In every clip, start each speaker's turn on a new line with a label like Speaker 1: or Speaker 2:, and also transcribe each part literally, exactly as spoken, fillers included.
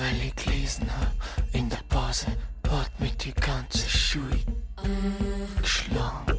Speaker 1: weil ich gelesen hab, in der Pause hat mich die ganze Schule geschlagen.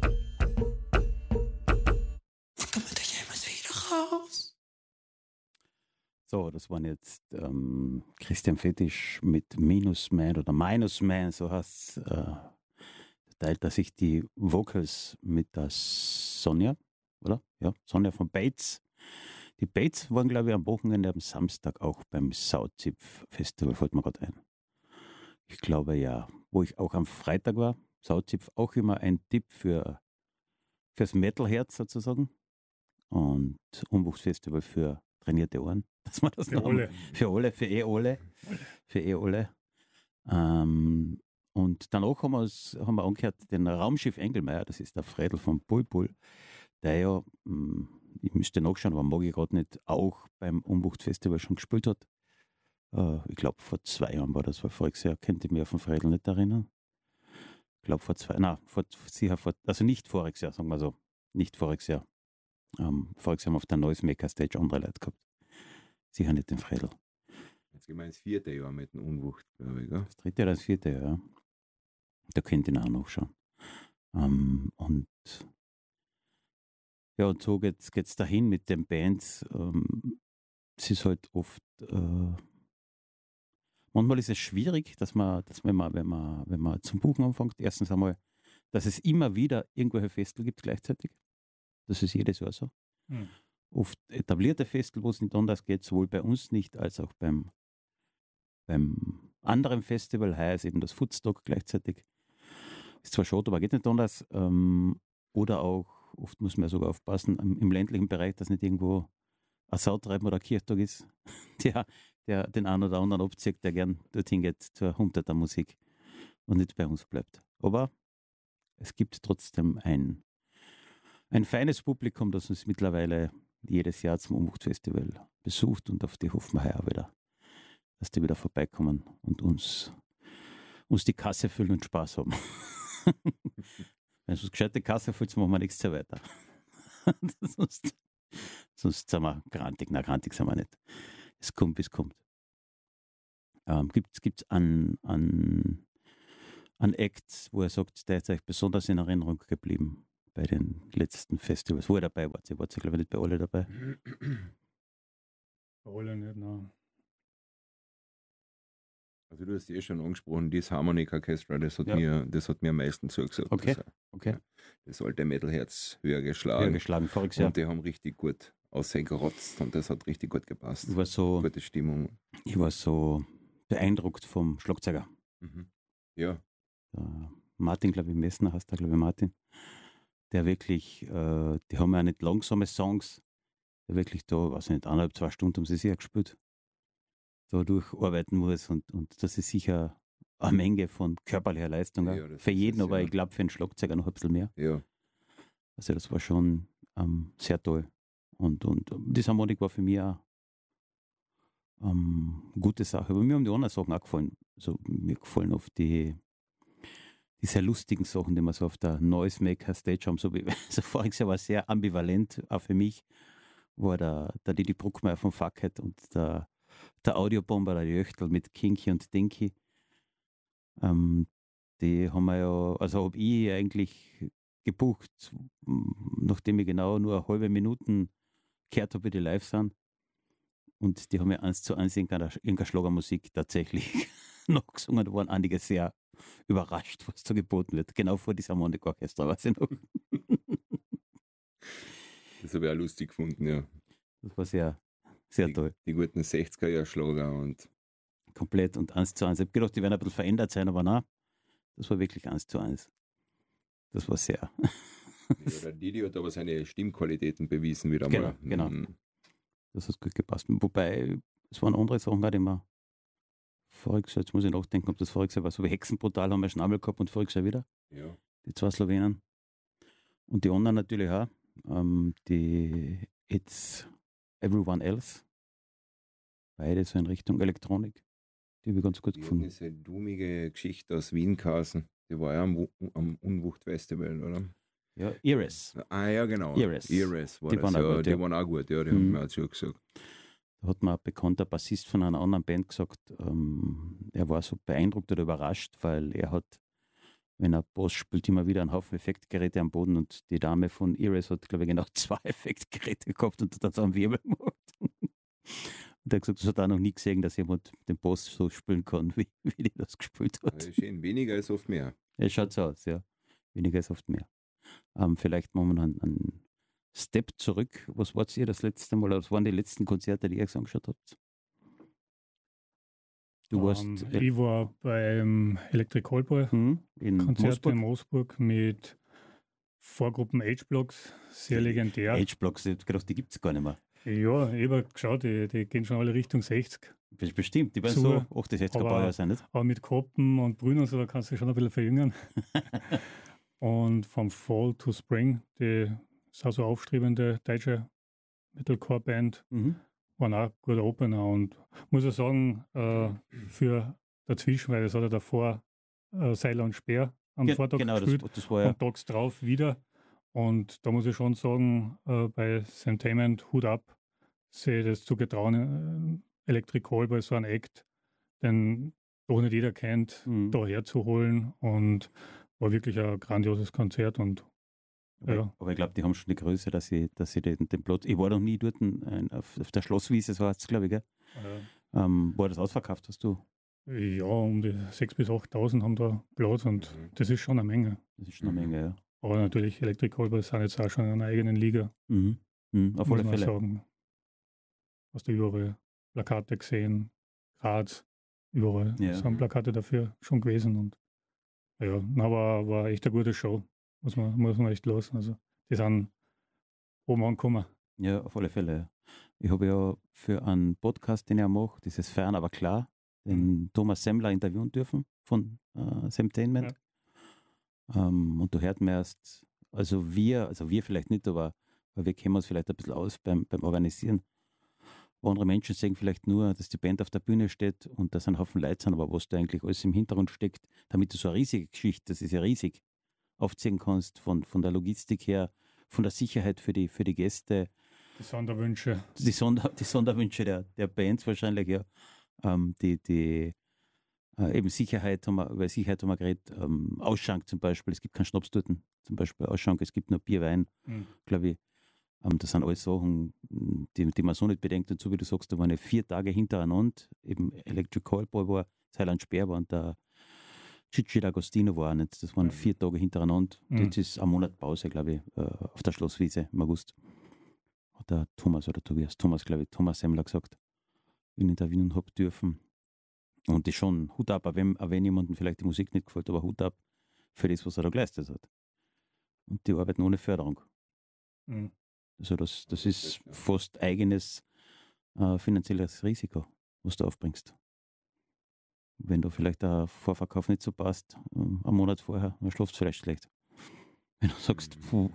Speaker 1: Kommen wir da jemals wieder raus?
Speaker 2: So, das waren jetzt ähm, Christian Fetisch mit Minus Man oder Minus Man, so heißt es. Äh, teilt er sich die Vocals mit der Sonja, oder? Ja, Sonja von Bates. Die Bates waren, glaube ich, am Wochenende, am Samstag auch beim Sauzipf Festival, fällt mir gerade ein. Ich glaube ja, wo ich auch am Freitag war. Sauzipf auch immer ein Tipp für fürs Metalherz sozusagen. Und Umwuchsfestival für trainierte Ohren. Dass man das
Speaker 3: Für
Speaker 2: noch
Speaker 3: alle.
Speaker 2: einmal- Für alle, für eh alle. Für eh alle. Ähm, und danach haben, wir's- haben wir angehört den Raumschiff Engelmeier, das ist der Fredel von Bulbul, der ja, mh, ich müsste nachschauen, aber mag ich gerade nicht, auch beim Umwuchtfestival schon gespielt hat. Äh, ich glaube, vor zwei Jahren war das, weil voriges Jahr könnte ich mich auf den Fredel nicht erinnern. Ich glaube, vor zwei, nein, vor, sicher vor, also nicht voriges Jahr, sagen wir so, nicht voriges Jahr. Ähm, voriges Jahr haben wir auf der Noisemaker Stage andere Leute gehabt. Sicher nicht den Fredel.
Speaker 4: Jetzt gehen wir ins vierte Jahr mit dem Unwucht, glaube ich. Gell?
Speaker 2: Das dritte oder das vierte Jahr, ja. Da könnt ihr ihn auch nachschauen. Ähm, und ja, und so geht es dahin mit den Bands. Ähm, es ist halt oft, äh, manchmal ist es schwierig, dass man, dass wenn man, wenn man, wenn man zum Buchen anfängt, erstens einmal, dass es immer wieder irgendwelche Festel gibt gleichzeitig. Das ist jedes Jahr so.
Speaker 3: Hm.
Speaker 2: Oft etablierte Festel, wo es nicht anders geht, sowohl bei uns nicht, als auch beim, beim anderen Festival, heuer ist eben das Foodstock gleichzeitig. Ist zwar schade, aber geht nicht anders. Ähm, oder auch, oft muss man ja sogar aufpassen, im, im ländlichen Bereich, dass nicht irgendwo ein Sautreiben oder ein Kirchtag ist, der, der den einen oder anderen abzieht, der gern dorthin geht zur Hunderter Musik und nicht bei uns bleibt. Aber es gibt trotzdem ein, ein feines Publikum, das uns mittlerweile jedes Jahr zum Umwuchtfestival besucht und auf die hoffen wir heuer wieder, dass die wieder vorbeikommen und uns, uns die Kasse füllen und Spaß haben. Wenn es uns gescheite Kasse füllt, machen wir nichts mehr weiter. sonst, sonst sind wir grantig. Nein, grantig sind wir nicht. Es kommt, wie es kommt. Ähm, gibt es an, an, an Acts, wo er sagt, der ist euch besonders in Erinnerung geblieben bei den letzten Festivals, wo er dabei war? Ihr wart ja, glaube ich, nicht bei alle dabei.
Speaker 3: Bei alle nicht, nein.
Speaker 4: Also du hast eh schon angesprochen, das Harmonic Orchestra, das hat,
Speaker 2: Ja.
Speaker 4: mir, das hat mir am meisten zugesagt.
Speaker 2: Okay,
Speaker 4: Das,
Speaker 2: okay.
Speaker 4: das alte Metalherz höher
Speaker 2: Ja,
Speaker 4: geschlagen.
Speaker 2: geschlagen voriges Jahr.
Speaker 4: Und die haben richtig gut ausgerotzt und das hat richtig gut gepasst.
Speaker 2: Ich war so,
Speaker 4: Gute Stimmung.
Speaker 2: ich war so beeindruckt vom Schlagzeuger.
Speaker 4: Mhm. Ja,
Speaker 2: Der Martin, glaube ich, Messner heißt der, glaube ich, Martin. Der wirklich, äh, die haben ja nicht langsame Songs, der wirklich da, weiß ich nicht, eineinhalb, zwei Stunden haben sie sicher gespielt, da durcharbeiten muss und, und das ist sicher eine Menge von körperlicher Leistung.
Speaker 4: Ja,
Speaker 2: auch.
Speaker 4: das
Speaker 2: Für
Speaker 4: ist
Speaker 2: jeden,
Speaker 4: es,
Speaker 2: aber
Speaker 4: ja.
Speaker 2: ich glaube für einen Schlagzeuger noch ein bisschen mehr.
Speaker 4: ja.
Speaker 2: Also das war schon ähm, sehr toll. Und, und das Harmonik war für mich auch ähm, eine gute Sache. Aber mir haben die anderen Sachen auch gefallen. Also, mir gefallen oft die, die sehr lustigen Sachen, die wir so auf der Noisemaker Stage haben. So, wie, so voriges Jahr war sehr ambivalent, auch für mich, war der, der Didi Bruckmeier von Fuckhead und der, der Audiobomber, der Jöchtel mit Kinky und Dinky. Ähm, die haben wir ja, also habe ich eigentlich gebucht, m, nachdem ich genau nur eine halbe Minute gehört habe, wie die live sind. Und die haben ja eins zu eins irgendeine, irgendeine Schlagermusik tatsächlich noch gesungen. Da waren einige sehr überrascht, was da geboten wird. Genau vor diesem Harmonikorchester, weiß ich noch.
Speaker 4: Das habe ich auch lustig gefunden, ja.
Speaker 2: Das war sehr, sehr
Speaker 4: Die,
Speaker 2: toll.
Speaker 4: die guten sechziger-Jahr-Schlager und
Speaker 2: Komplett und eins zu eins. Ich habe gedacht, die werden ein bisschen verändert sein, aber nein, das war wirklich eins zu eins. Das war sehr.
Speaker 4: ja, der Didi hat aber seine Stimmqualitäten bewiesen wieder
Speaker 2: Genau,
Speaker 4: mal.
Speaker 2: genau.
Speaker 4: Mhm.
Speaker 2: Das hat gut gepasst. Wobei, es waren andere Sachen, auch, die wir voriges Jahr, jetzt muss ich nachdenken, ob das voriges Jahr war, so wie Hexenbrutal haben wir Schnabel gehabt und voriges Jahr wieder,
Speaker 4: Ja.
Speaker 2: die zwei Slowenen. Und die anderen natürlich auch, ähm, die It's Everyone Else, beide so in Richtung Elektronik, die habe ich ganz gut
Speaker 4: Die hatten
Speaker 2: gefunden.
Speaker 4: diese dummige Geschichte aus Wien geheißen. Die war ja am, Wu- am Unwucht-Festival, oder?
Speaker 2: Ja, Iris.
Speaker 4: Ah ja, genau.
Speaker 2: Iris.
Speaker 4: Iris war
Speaker 2: Die
Speaker 4: das.
Speaker 2: waren auch
Speaker 4: ja,
Speaker 2: gut,
Speaker 4: die
Speaker 2: ja.
Speaker 4: waren auch gut, ja, die
Speaker 2: Mhm.
Speaker 4: haben mir auch zugesagt.
Speaker 2: Da hat mir ein bekannter Bassist von einer anderen Band gesagt, ähm, er war so beeindruckt oder überrascht, weil er hat, wenn er Bass spielt, immer wieder einen Haufen Effektgeräte am Boden und die Dame von Iris hat, glaube ich, genau zwei Effektgeräte gehabt und hat dann so einen Wirbel gemacht. Und er hat gesagt, das hat er auch noch nie gesehen, dass jemand den Bass so spielen kann, wie, wie die das gespielt hat.
Speaker 4: Ja, schön, weniger ist oft mehr.
Speaker 2: Ja, schaut so aus, ja. Weniger ist oft mehr. Ähm, vielleicht machen wir noch einen, einen Step zurück. Was wart ihr das letzte Mal, oder was waren die letzten Konzerte, die ihr euch angeschaut habt? Du warst
Speaker 3: Ähm,
Speaker 2: äh,
Speaker 3: ich war beim Electric Callboy
Speaker 2: hm, in
Speaker 3: Konzert
Speaker 2: Moosburg.
Speaker 3: in Moosburg mit Vorgruppen H-Blocks, sehr
Speaker 2: Die
Speaker 3: legendär.
Speaker 2: H-Blocks, ich hab gedacht, die gibt es gar nicht mehr.
Speaker 3: Ja, ich habe geschaut, die, die gehen schon alle Richtung sechzig.
Speaker 2: Best- Bestimmt, die werden
Speaker 3: So,
Speaker 2: so achtundsechziger
Speaker 3: aber-
Speaker 2: Baujahr sein, nicht?
Speaker 3: Aber mit Koppen und Brühen und so, da kannst du dich schon ein bisschen verjüngen. Und vom Fall to Spring, die ist auch so aufstrebende deutsche Metalcore-Band,
Speaker 2: Mhm.
Speaker 3: waren auch guter Opener. Und muss ich sagen, äh, für dazwischen, weil das hat er davor äh, Seiler und Speer am
Speaker 2: Ge-
Speaker 3: Vortag
Speaker 2: genau, das,
Speaker 3: gespielt
Speaker 2: das war ja.
Speaker 3: und tags drauf wieder. Und da muss ich schon sagen, äh, bei Sentainment Hut ab, sie das zu getrauen, äh, Electric Callboy, so ein Act, den doch nicht jeder kennt,
Speaker 2: Mhm.
Speaker 3: da herzuholen. Und war wirklich ein grandioses Konzert. Und
Speaker 2: Aber,
Speaker 3: ja.
Speaker 2: aber ich glaube, die haben schon die Größe, dass sie, dass sie den, den Platz. Ich war noch nie dort äh, auf, auf der Schlosswiese, so heißt es, glaube ich, gell?
Speaker 3: äh,
Speaker 2: Ähm, war das ausverkauft, hast du?
Speaker 3: ja, um die sechstausend bis achttausend haben da Platz und
Speaker 4: Mhm.
Speaker 3: das ist schon eine Menge.
Speaker 2: Das ist schon eine
Speaker 4: Mhm.
Speaker 2: Menge, ja.
Speaker 3: Aber natürlich, Electric Callboy sind jetzt auch schon in einer eigenen Liga,
Speaker 2: Mhm. Mhm. Auf
Speaker 3: muss
Speaker 2: alle
Speaker 3: man
Speaker 2: Fälle.
Speaker 3: sagen. Hast du überall Plakate gesehen, Graz, überall
Speaker 2: Ja.
Speaker 3: sind Plakate dafür schon gewesen. Und ja, aber war echt eine gute Show, muss man, muss man echt lassen. Also die sind oben angekommen.
Speaker 2: Ja, auf alle Fälle. Ja. Ich habe ja für einen Podcast, den ich auch mache, dieses Fern, aber klar, den Thomas Semmler interviewen dürfen von äh, Semptainment. Ähm, und du hört mir erst, also wir, also wir vielleicht nicht, aber, aber wir kennen uns vielleicht ein bisschen aus beim, beim Organisieren. Wo andere Menschen sehen vielleicht nur, dass die Band auf der Bühne steht und da sind ein Haufen Leute sind, aber was da eigentlich alles im Hintergrund steckt, damit du so eine riesige Geschichte, das ist ja riesig, aufziehen kannst, von, von der Logistik her, von der Sicherheit für die, für die Gäste,
Speaker 3: Die Sonderwünsche.
Speaker 2: die, Sonder, die Sonderwünsche der, der Bands wahrscheinlich, ja. Ähm, die, die äh, eben Sicherheit, haben wir, über Sicherheit haben wir geredet, ähm, Ausschank zum Beispiel, es gibt keinen Schnaps dort, zum Beispiel Ausschank, es gibt nur Bier, Wein,
Speaker 3: Mhm.
Speaker 2: glaube ich. Ähm, das sind alles Sachen, die, die man so nicht bedenkt. Und so wie du sagst, da waren ja vier Tage hintereinander, eben Electric Callboy war, Silent Speer war und der Gigi D'Agostino war auch nicht. Das waren
Speaker 3: Mhm.
Speaker 2: vier Tage hintereinander.
Speaker 3: Mhm.
Speaker 2: Jetzt ist ein Monat Pause, glaube ich, äh, auf der Schlosswiese im August. Hat der Thomas oder Tobias, Thomas, glaube ich, Thomas Semmler gesagt, wie ich ihn interviewen habe dürfen. Und das schon Hut ab, auch wenn, auch wenn jemandem vielleicht die Musik nicht gefällt, aber Hut ab für das, was er da geleistet hat. Und die arbeiten ohne Förderung.
Speaker 3: Mhm.
Speaker 2: Also das, das
Speaker 4: Ja,
Speaker 2: ist
Speaker 4: das ist ja.
Speaker 2: fast eigenes äh, finanzielles Risiko, was du aufbringst. Wenn du vielleicht der Vorverkauf nicht so passt, ähm, einen Monat vorher, dann schläfst du vielleicht schlecht. Wenn du sagst,
Speaker 4: Mhm.
Speaker 2: puh,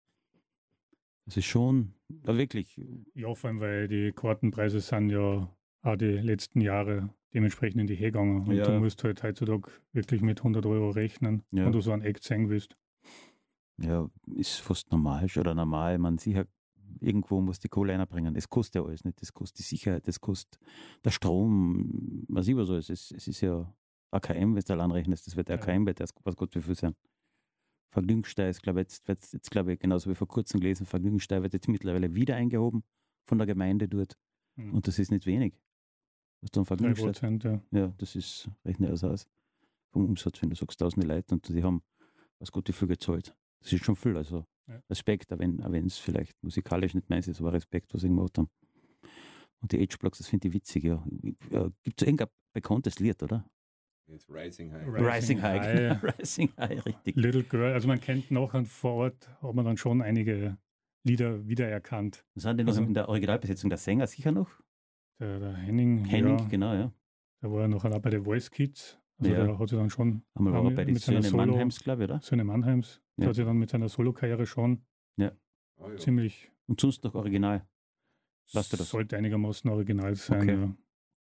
Speaker 2: das ist schon, ja, wirklich,
Speaker 3: Ja, vor allem, weil die Kartenpreise sind ja auch die letzten Jahre dementsprechend in die Höhe gegangen. Und
Speaker 2: Ja.
Speaker 3: du musst halt heutzutage wirklich mit hundert Euro rechnen,
Speaker 2: Ja.
Speaker 3: wenn du so ein Act sehen willst.
Speaker 2: ja, ist fast normal oder normal. Man sicher, irgendwo muss die Kohle einbringen. Es kostet ja alles nicht. Das kostet die Sicherheit, das kostet der Strom, was immer so ist. Es, es ist ja A K M, wenn du allein rechnest, das wird
Speaker 3: Ja.
Speaker 2: A K M, wird das, was Gott wie viel sein. Vergnügungssteuer ist, glaube ich, jetzt, jetzt, jetzt glaube ich, genauso wie vor kurzem gelesen, Vergnügungssteuer wird jetzt mittlerweile wieder eingehoben von der Gemeinde dort.
Speaker 3: Mhm.
Speaker 2: Und das ist nicht wenig. Was du an
Speaker 3: drei
Speaker 2: Vergnügungssteuer,
Speaker 3: Prozent, ja.
Speaker 2: ja, das ist, rechne das aus. Vom Umsatz, wenn du sagst, tausende Leute und die haben, was Gott wie viel gezahlt. Das ist schon viel, also
Speaker 3: Ja.
Speaker 2: Respekt, auch wenn auch wenn es vielleicht musikalisch nicht meins ist, aber Respekt, was sie gemacht haben. Und die H-Blocks, das finde ich witzig, ja. ja Gibt es irgendein bekanntes Lied, oder?
Speaker 4: Jetzt Rising High.
Speaker 3: Rising
Speaker 2: Rising High.
Speaker 3: High.
Speaker 2: Rising High, richtig.
Speaker 3: Little Girl, also man kennt nachher vor Ort, hat man dann schon einige Lieder wiedererkannt.
Speaker 2: Sind die noch
Speaker 3: Also-
Speaker 2: in der Originalbesetzung der Sänger sicher noch?
Speaker 3: Der, der Henning,
Speaker 2: Henning,
Speaker 3: ja,
Speaker 2: genau, ja.
Speaker 3: der war ja nachher auch bei den Voice Kids. Also
Speaker 2: Ja.
Speaker 3: der hat sich dann schon
Speaker 2: Einmal war
Speaker 3: auch
Speaker 2: er
Speaker 3: mit-
Speaker 2: bei den
Speaker 3: mit seiner
Speaker 2: Söhne
Speaker 3: Solo-
Speaker 2: Mannheims, glaube ich, oder?
Speaker 3: Söhne Mannheims. Der
Speaker 2: Ja.
Speaker 3: hat sich dann mit seiner Solo-Karriere schon
Speaker 4: Ah, ja.
Speaker 3: ziemlich,
Speaker 2: Und sonst noch Original. Weißt du das?
Speaker 3: sollte einigermaßen original sein.
Speaker 2: Okay.
Speaker 3: Ja.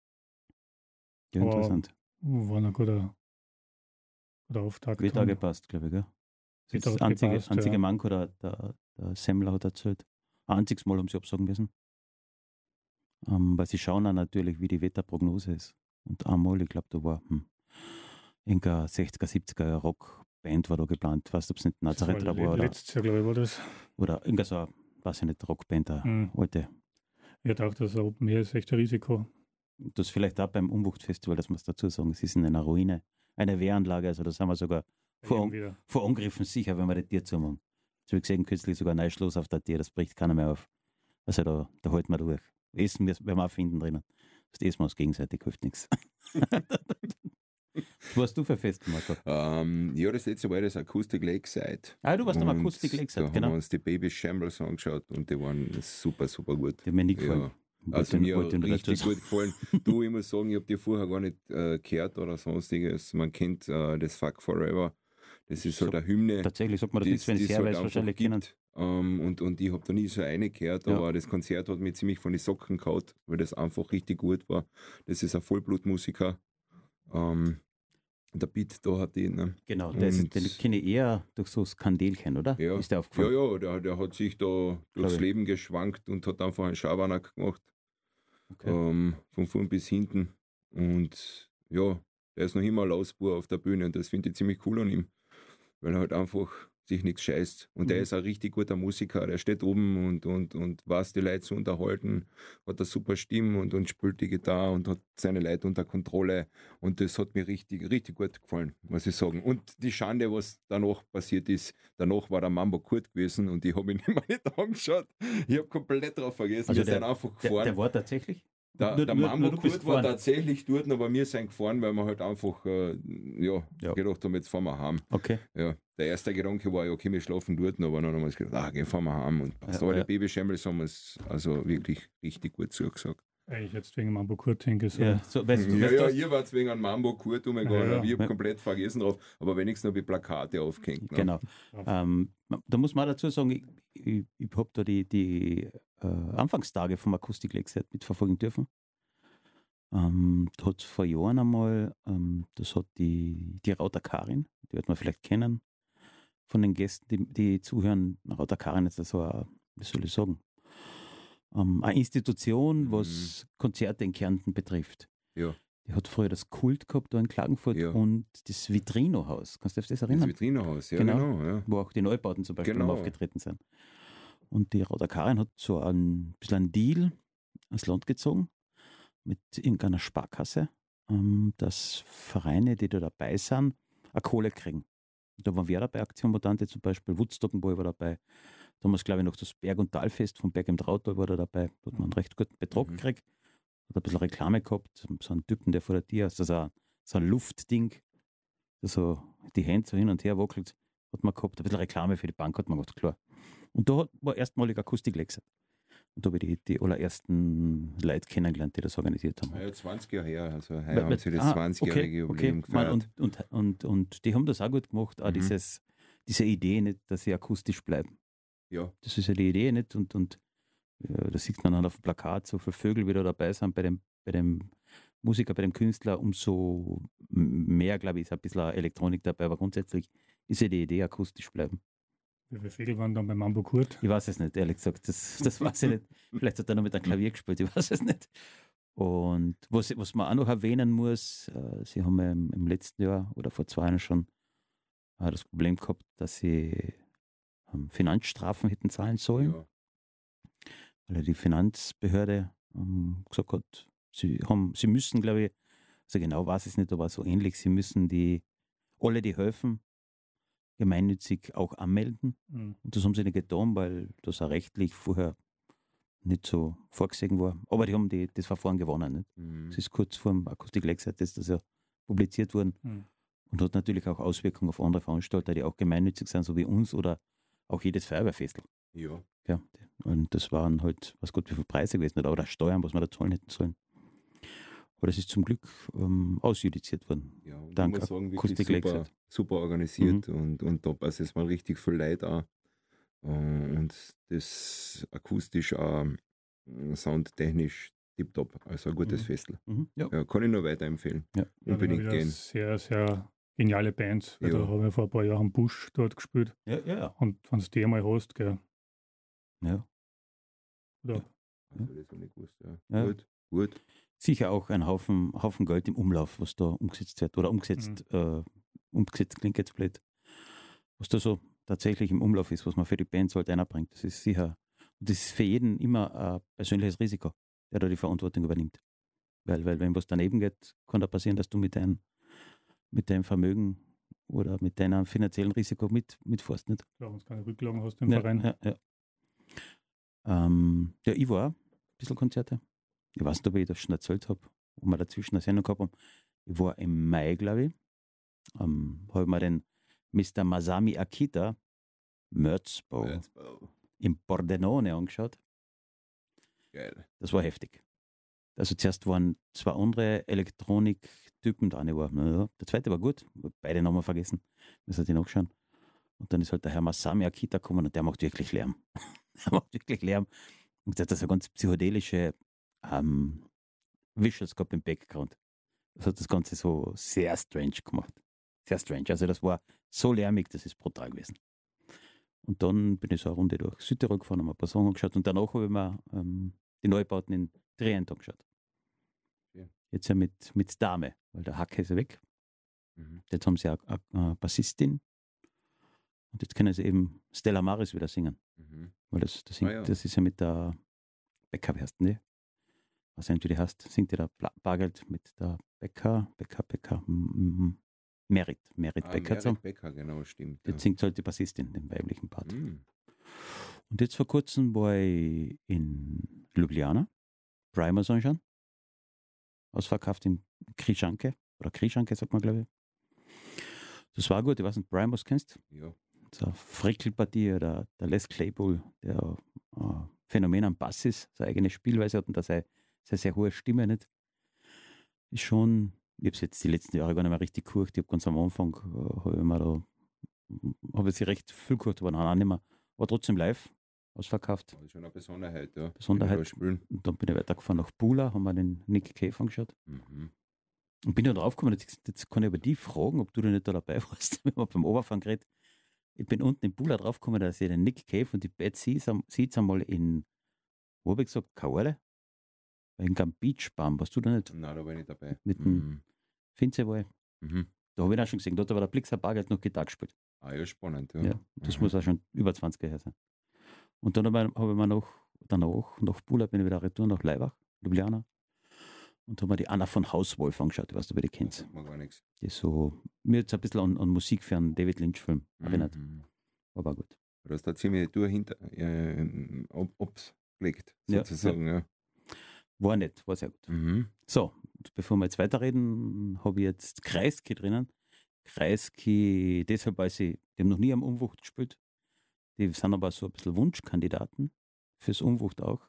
Speaker 2: Ja,
Speaker 3: Aber-
Speaker 2: interessant.
Speaker 3: War ein guter, guter Auftakt.
Speaker 2: Wird auch
Speaker 3: Und
Speaker 2: gepasst, glaube ich, gell? Das
Speaker 3: Wird
Speaker 2: ist
Speaker 3: auch
Speaker 2: das einzige,
Speaker 3: gepasst,
Speaker 2: einzige
Speaker 3: ja.
Speaker 2: Manko, der, der, der Semmler hat erzählt. Ein einziges Mal haben sie absagen müssen. Ähm, weil sie schauen dann natürlich, wie die Wetterprognose ist. Und einmal, ich glaube, da war hm, irgendeine sechziger, siebziger Rockband war da geplant. Weißt du, ob es nicht Nazareth
Speaker 3: war
Speaker 2: war oder,
Speaker 3: letztes Jahr, glaube ich, war das.
Speaker 2: oder irgendeine so, eine, weiß ich nicht, Rockband, eine
Speaker 3: Mhm.
Speaker 2: alte.
Speaker 3: Ich dachte, das Open Air ist echt ein Risiko.
Speaker 2: Das vielleicht auch beim Umwuchtfestival, dass wir es dazu sagen, es ist in einer Ruine, eine Wehranlage, also da sind wir sogar vor,
Speaker 3: Eben wieder.
Speaker 2: vor Angriffen sicher, wenn wir die Tür zumachen. Das habe ich gesehen, kürzlich sogar ein neues Schloss auf der Tür, das bricht keiner mehr auf. Also da, da halten wir durch. Essen wir- werden wir auch finden drinnen. Das essen wir uns gegenseitig, hilft nichts. Was warst du für Fest, Marco?
Speaker 4: Ähm, ja, das letzte war das Acoustic Lakeside.
Speaker 2: Ah, du warst am
Speaker 4: Und
Speaker 2: Acoustic
Speaker 4: Da
Speaker 2: Lakeside,
Speaker 4: haben
Speaker 2: genau.
Speaker 4: wir uns die Baby Shambles angeschaut und die waren super, super gut.
Speaker 2: Die haben mir nicht gefallen.
Speaker 4: Ja.
Speaker 2: Wollte
Speaker 4: Also
Speaker 2: ich-
Speaker 4: mir
Speaker 2: wollte ich
Speaker 4: hat
Speaker 2: nur
Speaker 4: richtig
Speaker 2: dazu
Speaker 4: gut gefallen. Du, ich muss sagen, ich habe die vorher gar nicht äh, gehört oder sonstiges. Man kennt äh, das Fuck Forever. Das ist halt
Speaker 2: So-
Speaker 4: eine Hymne.
Speaker 2: Tatsächlich sagt man das nicht, wenn
Speaker 4: die
Speaker 2: sie
Speaker 4: es halt
Speaker 2: es
Speaker 4: einfach
Speaker 2: wahrscheinlich kennen.
Speaker 4: gibt. Ähm, und, und ich habe da nie so eine gehört,
Speaker 2: Ja.
Speaker 4: aber das Konzert hat mich ziemlich von den Socken gehauen, weil das einfach richtig gut war. Das ist ein Vollblutmusiker. Ähm, der Beat da hat den. Ne?
Speaker 2: Genau, der ist,
Speaker 4: Und-
Speaker 2: den kenne ich eher durch so Skandelchen, oder?
Speaker 4: Ja.
Speaker 2: Ist der
Speaker 4: Ja,
Speaker 2: aufgefallen?
Speaker 4: ja, der, der hat sich da durchs
Speaker 2: ich.
Speaker 4: Leben geschwankt und hat einfach einen Schabernack gemacht.
Speaker 2: Okay.
Speaker 4: Ähm, von vorn bis hinten. Und ja, der ist noch immer ein Lausbur auf der Bühne und das finde ich ziemlich cool an ihm. Weil er halt einfach sich nichts scheißt. Und der
Speaker 2: Mhm.
Speaker 4: ist ein richtig guter Musiker. Der steht oben und, und, und weiß die Leute zu unterhalten, hat eine super Stimme und, und spielt die Gitarre und hat seine Leute unter Kontrolle. Und das hat mir richtig, richtig gut gefallen, muss ich sagen. Und die Schande, was danach passiert ist, danach war der Mambo Kurt gewesen und ich habe ihn immer nicht angeschaut. Ich habe komplett drauf vergessen.
Speaker 2: Also
Speaker 4: Wir
Speaker 2: der-
Speaker 4: sind einfach
Speaker 2: Der,
Speaker 4: gefahren.
Speaker 2: der war tatsächlich?
Speaker 4: Der,
Speaker 2: Nur-
Speaker 4: der
Speaker 2: nur-
Speaker 4: Mambo
Speaker 2: nur du bist
Speaker 4: Kurt war
Speaker 2: gefahren.
Speaker 4: tatsächlich dort, aber wir sind gefahren, weil wir halt einfach äh, ja,
Speaker 2: Ja.
Speaker 4: gedacht haben, jetzt fahren wir heim.
Speaker 2: Okay.
Speaker 4: Ja, der erste Gedanke war ja, okay, wir schlafen dort, aber dann haben wir uns gedacht, ah, gehen fahren wir heim. Und passt.
Speaker 2: Ja,
Speaker 4: Aber
Speaker 2: ja.
Speaker 4: die Babyshambles haben es also wirklich richtig gut zugesagt.
Speaker 3: Eigentlich jetzt wegen Mambo Kurt hingesagt.
Speaker 2: Ja, so, weißt du,
Speaker 4: Ja,
Speaker 2: weißt du
Speaker 4: ja,
Speaker 2: was?
Speaker 4: ihr wart wegen einem Mambo Kurt umgegangen,
Speaker 3: Ja, ja.
Speaker 4: ich habe
Speaker 2: Ja.
Speaker 4: komplett vergessen drauf, aber wenigstens habe ich Plakate aufgehängt. Ne?
Speaker 2: Genau.
Speaker 3: Ja.
Speaker 2: Ähm, da muss man auch dazu sagen, ich, ich, ich habe da die, die äh, Anfangstage vom Acoustic Lakeside mitverfolgen dürfen. Ähm, da hat es vor Jahren einmal, ähm, das hat die, die Rauter Karin, die wird man vielleicht kennen, von den Gästen, die, die zuhören. Rauter Karin ist so eine, wie soll ich sagen, ähm, eine Institution, was Konzerte in Kärnten betrifft.
Speaker 4: Ja.
Speaker 2: Die hat früher das Kult gehabt da in Klagenfurt
Speaker 4: Ja.
Speaker 2: und das Vitrino-Haus. Kannst du dich auf das
Speaker 4: Das
Speaker 2: erinnern?
Speaker 4: Vitrinehaus, ja,
Speaker 2: Genau.
Speaker 4: genau. ja.
Speaker 2: Wo auch die Neubauten zum Beispiel
Speaker 4: Genau.
Speaker 2: mal aufgetreten sind. Und die Rauter Karin hat so ein bisschen einen Deal ans Land gezogen mit irgendeiner Sparkasse, ähm, dass Vereine, die da dabei sind, eine Kohle kriegen. Da waren wir dabei, Aktion Mutante zum Beispiel, Woodstockenball war dabei. Damals, glaube ich, noch das Berg- und Talfest vom Berg im Trautal war da dabei. Da hat man einen recht guten Betrag
Speaker 4: Mhm.
Speaker 2: gekriegt. Hat ein bisschen Reklame gehabt. So einen Typen, der vor der Tür ist, also ein, so ein Luftding, der so die Hände so hin und her wackelt, hat man gehabt. Ein bisschen Reklame für die Bank hat man gemacht, klar. Und da hat- war erstmalig Akustik Lakeside. Und da habe ich die, die allerersten Leute kennengelernt, die das organisiert haben.
Speaker 4: Ah, ja, zwanzig Jahre her, also heuer
Speaker 2: Weil-
Speaker 4: haben sie das
Speaker 2: ah,
Speaker 4: zwanzigjährige
Speaker 2: okay,
Speaker 4: Jubiläum
Speaker 2: okay. Man,
Speaker 4: gefeiert.
Speaker 2: und, und, und, und die haben das auch gut gemacht, auch
Speaker 4: Mhm.
Speaker 2: dieses, diese Idee nicht, dass sie akustisch bleiben.
Speaker 4: Ja,
Speaker 2: Das ist ja die Idee nicht. Und, und ja, da sieht man dann auf dem Plakat, so viele Vögel wieder dabei sind bei dem, bei dem Musiker, bei dem Künstler, umso mehr, glaube ich, ist ein bisschen Elektronik dabei, aber grundsätzlich ist ja die Idee, akustisch bleiben.
Speaker 3: Wie viele Vögel waren dann bei Mambo Kurt?
Speaker 2: Ich weiß es nicht, ehrlich gesagt. Das, das weiß ich nicht. Vielleicht hat er noch mit einem Klavier gespielt, ich weiß es nicht. Und was, was man auch noch erwähnen muss, äh, sie haben ja im, im letzten Jahr oder vor zwei Jahren schon äh, das Problem gehabt, dass sie ähm, Finanzstrafen hätten zahlen sollen,
Speaker 4: ja.
Speaker 2: weil ja die Finanzbehörde ähm, gesagt hat, sie, haben, sie müssen, glaube ich, also genau weiß ich es nicht, aber so ähnlich, sie müssen die, alle, die helfen, gemeinnützig auch anmelden.
Speaker 3: Mhm.
Speaker 2: Und das haben sie nicht getan, weil das auch rechtlich vorher nicht so vorgesehen war. Aber die haben die, das Verfahren gewonnen. Nicht?
Speaker 4: Mhm.
Speaker 2: Es ist kurz vor dem Akustik Lakeside ist das ja publiziert worden
Speaker 3: Mhm.
Speaker 2: und hat natürlich auch Auswirkungen auf andere Veranstalter, die auch gemeinnützig sind, so wie uns oder auch jedes Feuerwehrfestel.
Speaker 4: Ja.
Speaker 2: Ja, und das waren halt, was Gott, wie viele Preise gewesen oder, oder Steuern, was wir da zahlen hätten sollen. Aber das ist zum Glück ähm, ausjudiziert worden.
Speaker 4: Ja, und
Speaker 2: Dank
Speaker 4: ich muss sagen, wirklich
Speaker 2: Akustik
Speaker 4: super,
Speaker 2: Lakeside.
Speaker 4: super organisiert und, und da passt es mal richtig viel Leute an. Äh, Und das akustisch auch äh, soundtechnisch tipptopp. Also ein gutes
Speaker 2: Mhm.
Speaker 4: Festel.
Speaker 2: Mhm. Ja.
Speaker 4: Ja, kann ich nur weiterempfehlen.
Speaker 2: Ja.
Speaker 3: Ja,
Speaker 4: Unbedingt
Speaker 3: wieder
Speaker 4: gehen.
Speaker 3: Sehr, sehr geniale Bands. Weil
Speaker 4: Ja.
Speaker 3: Da haben wir vor ein paar Jahren Busch dort gespielt.
Speaker 2: Ja, ja, ja.
Speaker 3: Und wenn du die einmal hast, gell,
Speaker 2: ja.
Speaker 3: oder
Speaker 2: Ja.
Speaker 4: Also das habe ich nicht gewusst, ja.
Speaker 2: Ja.
Speaker 4: Gut, gut.
Speaker 2: Sicher auch ein Haufen, Haufen Geld im Umlauf, was da umgesetzt wird. Oder umgesetzt, äh, umgesetzt klingt jetzt blöd. Was da so tatsächlich im Umlauf ist, was man für die Bands halt einbringt. Das ist sicher, und das ist für jeden immer ein persönliches Risiko, der da die Verantwortung übernimmt. Weil, weil wenn was daneben geht, kann da passieren, dass du mit deinem, mit deinem Vermögen oder mit deinem finanziellen Risiko mit, mitfährst. Nicht?
Speaker 3: Klar, wenn du keine Rücklagen hast im
Speaker 2: Ja,
Speaker 3: Verein.
Speaker 2: ja, ja. Ähm, ja, ich war ein bisschen Konzerte. Ich weiß nicht, ob ich das schon erzählt habe, ob wir dazwischen eine Sendung gehabt haben. Ich war im Mai, glaube ich. Ähm, habe mir den Mister Masami Akita Merzbow
Speaker 4: Merzbow.
Speaker 2: im Pordenone angeschaut.
Speaker 4: Geil.
Speaker 2: Das war heftig. Also zuerst waren zwei andere Elektroniktypen da. Ich war, naja, der zweite war gut, beide Namen vergessen. Müssen die nachschauen. Und dann ist halt der Herr Masami Akita gekommen und der macht wirklich Lärm. der macht wirklich Lärm. Und der hat so ganz psychedelische ähm, Visuals gehabt im Background. Das hat das Ganze so sehr strange gemacht. Sehr strange. Also das war so lärmig, das ist brutal gewesen. Und dann bin ich so eine Runde durch Südtirol gefahren, habe mir ein paar Sachen angeschaut und danach habe ich mir ähm, die Neubauten in Trient angeschaut.
Speaker 4: Ja.
Speaker 2: Jetzt ja mit, mit Dame, weil der Hacke ist ja weg.
Speaker 4: Mhm.
Speaker 2: Jetzt haben sie eine, eine, eine Bassistin und jetzt können sie eben Stella Maris wieder singen.
Speaker 4: Mhm.
Speaker 2: Weil das, das, singt,
Speaker 4: Ah, ja.
Speaker 2: das ist ja mit der Becker, wie heißt denn die? Was nicht, wie die heißt, singt die da Bargeld mit der Becker, Becker, Becker, mm, mm, Merit, Merit
Speaker 4: Ah,
Speaker 2: Becker zusammen.
Speaker 4: Merit Becker, genau, stimmt.
Speaker 2: Jetzt
Speaker 4: Ja.
Speaker 2: singt halt die Bassistin, den weiblichen Part.
Speaker 4: Mhm.
Speaker 2: Und jetzt vor kurzem war ich in Ljubljana, Primus anschauen. Ausverkauft in Križanke, oder Križanke sagt man, glaube ich. Das war gut, ich weiß nicht, Primus kennst.
Speaker 4: Ja.
Speaker 2: So eine Frickelpartie, der, der Les Claypool, der äh, Phänomen am Bass ist, seine eigene Spielweise hat und da seine, seine sehr hohe Stimme nicht. Ist schon, ich habe es jetzt die letzten Jahre gar nicht mehr richtig gehört. Ich habe ganz am Anfang, äh, habe ich mir da, habe ich sie recht viel gehört, aber dann auch nicht mehr. War trotzdem live, ausverkauft.
Speaker 4: Das ist schon eine Besonderheit, ja.
Speaker 2: Besonderheit.
Speaker 4: Wenn die da spielen.
Speaker 2: Und dann bin ich weitergefahren nach Bula, haben wir den Nick Cave angeschaut.
Speaker 4: Mhm.
Speaker 2: Und bin da drauf gekommen, jetzt, jetzt kann ich aber die fragen, ob du da nicht da dabei warst. Wir haben beim Oberfahren geredet. Ich bin unten in Bula drauf gekommen, dass ich den Nick Cave und die Bad Seeds einmal in, wo habe ich gesagt, Kauerle? In einem Beachbahn, warst du da nicht?
Speaker 4: Nein, da war ich nicht dabei.
Speaker 2: Mit dem
Speaker 4: Mhm.
Speaker 2: Finzewall.
Speaker 4: Mhm.
Speaker 2: Da habe ich ihn auch schon gesehen. Dort hat aber der Blixer Bargeld noch Gitarre gespielt.
Speaker 4: Ah, ja, spannend, ja.
Speaker 2: Ja, das
Speaker 4: Mhm.
Speaker 2: muss auch schon über zwanzig Jahre her sein. Und dann habe ich, hab ich mir noch, danach, nach Bula bin ich wieder retour nach Laibach, Ljubljana. Und habe mir die Anna von Hauswolf angeschaut. Ich weiß nicht, ob ihr die
Speaker 4: Das
Speaker 2: kennt.
Speaker 4: sagt mir gar nichts.
Speaker 2: Die ist so, mir jetzt ein bisschen an, an Musik für einen David Lynch-Film erinnert.
Speaker 4: Mhm.
Speaker 2: Aber gut.
Speaker 4: Du hast da ziemlich Tour hinter, äh, ob, ob's gelegt,
Speaker 2: Ja,
Speaker 4: sozusagen, ja.
Speaker 2: War nett, war sehr gut.
Speaker 4: Mhm.
Speaker 2: So, und bevor wir jetzt weiterreden, habe ich jetzt Kreisky drinnen. Kreisky, deshalb, weil sie, die haben noch nie am Umwucht gespielt. Die sind aber so ein bisschen Wunschkandidaten fürs Umwucht auch.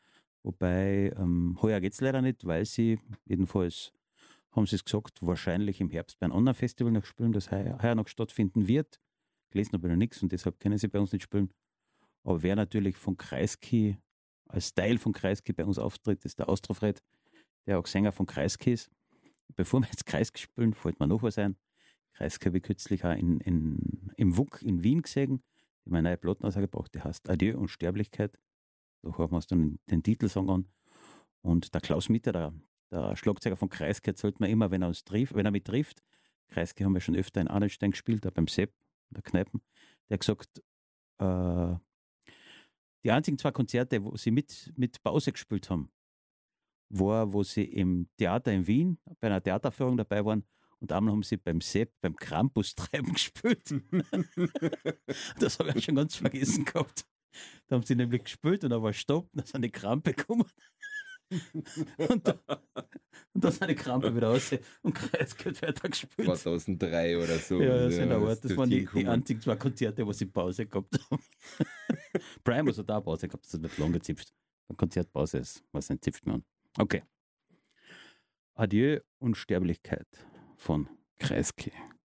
Speaker 2: Wobei, ähm, heuer geht es leider nicht, weil sie, jedenfalls haben sie es gesagt, wahrscheinlich im Herbst bei einem anderen Festival noch spielen, das heuer, heuer noch stattfinden wird. Gelesen habe ich noch nichts und deshalb können sie bei uns nicht spielen. Aber wer natürlich von Kreisky, als Teil von Kreisky bei uns auftritt, ist der Austrofred, der auch Sänger von Kreisky ist. Bevor wir jetzt Kreisky spielen, fällt mir noch was ein. Kreisky habe ich kürzlich auch in, in, im W U K in Wien gesehen, die meine neue Platten rausgebracht, die heißt Adieu Unsterblichkeit. Da hören wir uns dann den Titelsong an. Und der Klaus Mitter, der, der Schlagzeuger von Kreisky, erzählt mir immer, wenn er uns trifft, wenn er mich trifft, Kreisky haben wir schon öfter in Arnstein gespielt, auch beim Sepp, der Kneipen, der hat gesagt, äh, die einzigen zwei Konzerte, wo sie mit, mit Pause gespielt haben, war, wo sie im Theater in Wien bei einer Theaterführung dabei waren und einmal haben sie beim Sepp, beim Krampus-Treiben gespielt. Das habe ich auch schon ganz vergessen gehabt. Da haben sie nämlich gespielt und dann war Stopp, dann sind die Krampe gekommen. Und da, und da sind die Krampe wieder raus und Kreisky hat weiter gespielt.
Speaker 4: zweitausenddrei oder so.
Speaker 2: Ja, das, in der Art.
Speaker 4: ist
Speaker 2: Das waren die, die
Speaker 4: hingekommen.
Speaker 2: einzigen zwei Konzerte, wo sie Pause gehabt haben. Primus hat auch Pause gehabt, das wird lang gezipft. Eine Konzertpause ist, was nicht zipft man an. Okay. Adieu Unsterblichkeit von Kreisky.